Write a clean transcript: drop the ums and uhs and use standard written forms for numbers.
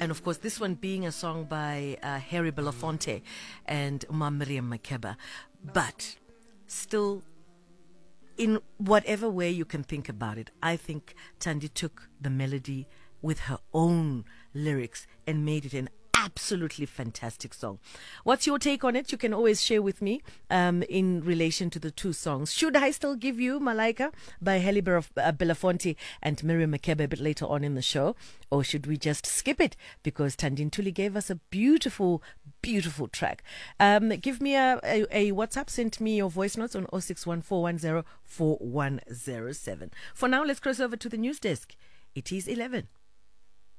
And of course, this one being a song by Harry Belafonte and Miriam Makeba. But still, in whatever way you can think about it, I think Thandi took the melody with her own lyrics and made it an absolutely fantastic song. What's your take on it? You can always share with me in relation to the two songs. Should I still give you Malaika by Harry Belafonte and Miriam Makeba a bit later on in the show? Or should we just skip it? Because Thandi Ntuli gave us a beautiful, beautiful track. Give me a WhatsApp. Send me your voice notes on 0614104107. For now, let's cross over to the news desk. It is 11.